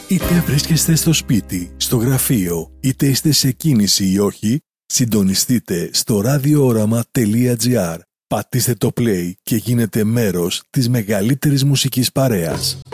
Είτε βρίσκεστε στο σπίτι, στο γραφείο, είτε είστε σε κίνηση ή όχι, συντονιστείτε στο radiooramaa.gr. Πατήστε το play και γίνετε μέρος της μεγαλύτερης μουσικής παρέας.